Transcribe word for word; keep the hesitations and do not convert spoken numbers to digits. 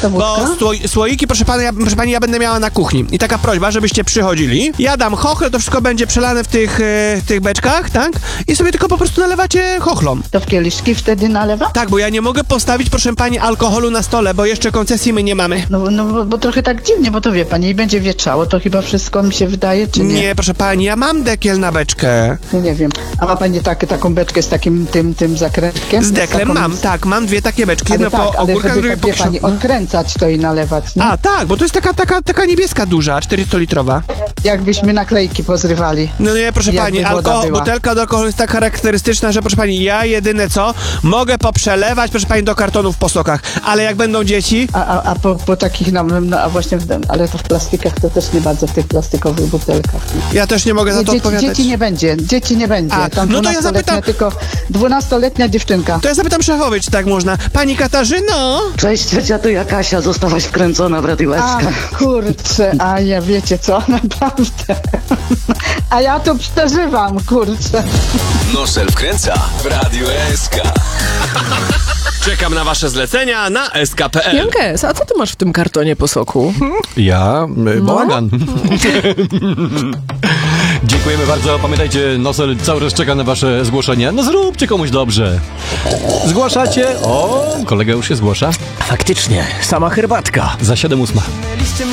ta wódka? Bo sło, słoiki, proszę pana, ja, proszę pani, ja będę miała na kuchni. I taka prośba, żebyście przychodzili. Ja dam chochle, to wszystko będzie przelane w tych, e, tych beczkach, tak? I sobie tylko po prostu nalewacie chochlom. To w kieliszki wtedy nalewa? Tak, bo ja nie mogę postawić, proszę pani, alkoholu na stole, bo jeszcze koncesji my nie mamy. No, no bo, bo trochę tak dziwnie, bo to wie pani, i będzie wietrzało, to chyba wszystko mi się wydaje, czy nie? Nie, proszę pani, ja mam dekiel na beczkę. No nie wiem. A ma pani tak, taką beczkę z takim tym, tym zakrętkiem? Z deklem taką... mam, tak, mam dwie takie beczki. Ale Jedno tak, po ale ogórkach, żeby, drugie tak, po wie pani, krzoku. odkręcać to i nalewać, nie? A, tak, bo to jest taka, taka, taka niebieska duża, czterystolitrowa. Jakbyśmy naklejki pozrywali. No nie, proszę Jakby pani, woda alkohol, była. butelka od alkoholu jest tak charakterystyczna, że proszę pani, ja jedyne co, mogę poprzelewać, proszę pani, do kartonów po sokach, ale jak będą dzieci... A, a, a po, po takich, no, no a właśnie, w, ale to w plastikach to też nie bardzo, w tych plastikowych butelkach. Nie? Ja też nie mogę za to dzieci, odpowiadać. dzieci nie będzie, dzieci nie będzie. A, Tam no to ja dwunastoletnia, zapytam- tylko dwunastoletnia dziewczynka. To ja zapytam szefowej, czy tak można. Pani Katarzyno? Cześć, ciocia, tu ja Kasia, zostałaś wkręcona w Radio S A, K. kurczę, a ja wiecie co, naprawdę. A ja to przeżywam, kurczę. Nosel wkręca w Radiu S K. Czekam na wasze zlecenia na S K kropka P L. Jankes, a co ty masz w tym kartonie po soku? Ja? y, Bałagan. Dziękujemy bardzo. Pamiętajcie, Nosel cały czas czeka na wasze zgłoszenia. No zróbcie komuś dobrze. Zgłaszacie? O, kolega już się zgłasza. Faktycznie, sama herbatka. Za siedem ósma. Mieliście